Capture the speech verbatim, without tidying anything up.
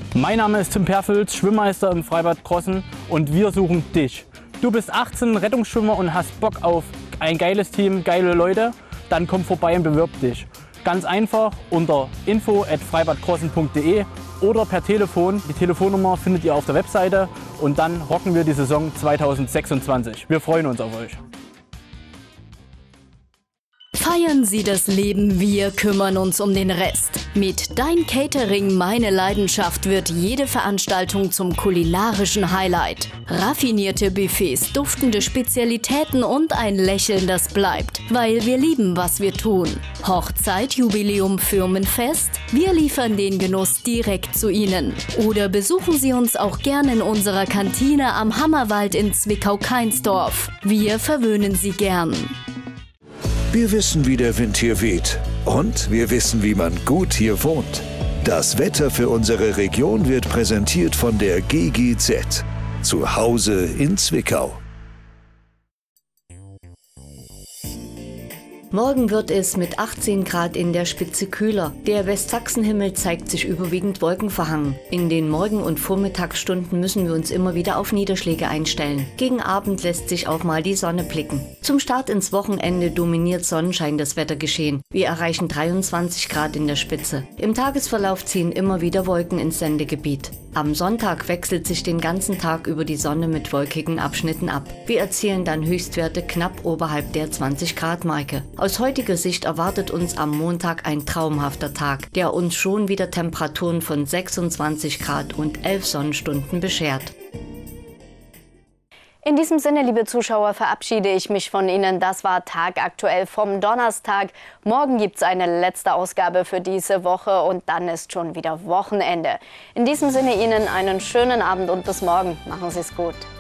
Mein Name ist Tim Perfels, Schwimmmeister im Freibad Krossen und wir suchen dich. Du bist achtzehn, Rettungsschwimmer und hast Bock auf ein geiles Team, geile Leute? Dann komm vorbei und bewirb dich. Ganz einfach unter info at freibadkrossen punkt de oder per Telefon. Die Telefonnummer findet ihr auf der Webseite und dann rocken wir die Saison zweitausendsechsundzwanzig. Wir freuen uns auf euch. Feiern Sie das Leben, wir kümmern uns um den Rest. Mit Dein Catering, meine Leidenschaft wird jede Veranstaltung zum kulinarischen Highlight. Raffinierte Buffets, duftende Spezialitäten und ein Lächeln, das bleibt, weil wir lieben, was wir tun. Hochzeit, Jubiläum, Firmenfest? Wir liefern den Genuss direkt zu Ihnen. Oder besuchen Sie uns auch gerne in unserer Kantine am Hammerwald in Zwickau-Kainsdorf. Wir verwöhnen Sie gern. Wir wissen, wie der Wind hier weht. Und wir wissen, wie man gut hier wohnt. Das Wetter für unsere Region wird präsentiert von der G G Z. Zu Hause in Zwickau. Morgen wird es mit achtzehn Grad in der Spitze kühler. Der Westsachsenhimmel zeigt sich überwiegend wolkenverhangen. In den Morgen- und Vormittagsstunden müssen wir uns immer wieder auf Niederschläge einstellen. Gegen Abend lässt sich auch mal die Sonne blicken. Zum Start ins Wochenende dominiert Sonnenschein das Wettergeschehen. Wir erreichen dreiundzwanzig Grad in der Spitze. Im Tagesverlauf ziehen immer wieder Wolken ins Sendegebiet. Am Sonntag wechselt sich den ganzen Tag über die Sonne mit wolkigen Abschnitten ab. Wir erzielen dann Höchstwerte knapp oberhalb der zwanzig Grad Marke. Aus heutiger Sicht erwartet uns am Montag ein traumhafter Tag, der uns schon wieder Temperaturen von sechsundzwanzig Grad und elf Sonnenstunden beschert. In diesem Sinne, liebe Zuschauer, verabschiede ich mich von Ihnen. Das war Tagaktuell vom Donnerstag. Morgen gibt es eine letzte Ausgabe für diese Woche und dann ist schon wieder Wochenende. In diesem Sinne Ihnen einen schönen Abend und bis morgen. Machen Sie es gut.